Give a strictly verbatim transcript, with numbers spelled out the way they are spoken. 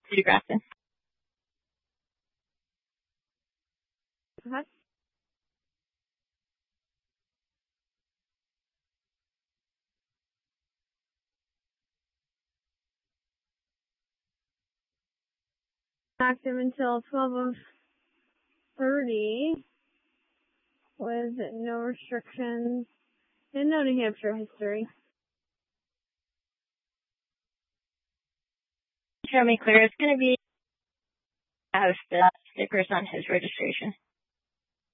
City Grafton. Uh-huh. Active until twelve of thirty with no restrictions and no New Hampshire history. Show me clear. It's going to be has the stickers on his registration.